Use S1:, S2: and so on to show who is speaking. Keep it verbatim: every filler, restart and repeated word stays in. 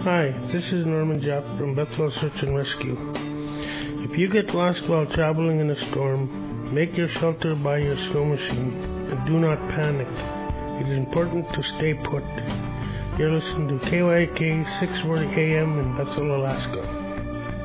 S1: Hi, this is Norman Japp from Bethel Search and Rescue. If you get lost while traveling in a storm, make your shelter by your snow machine and do not panic. It is important to stay put. You're listening to K Y K six forty A M in Bethel, Alaska.